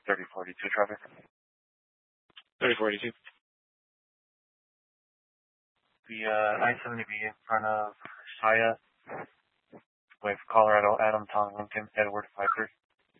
3042 traffic. 3042. The 970B in front of Shia with Colorado, Adam, Tom, Lincoln, Edward, 53.